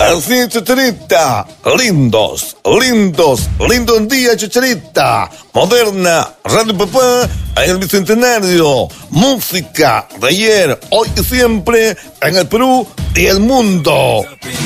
Así es, Chicharita. Lindos, lindos, lindo día, Chicharita. Moderna, Radio Papá, en el Bicentenario. Música de ayer, hoy y siempre, en el Perú y el mundo.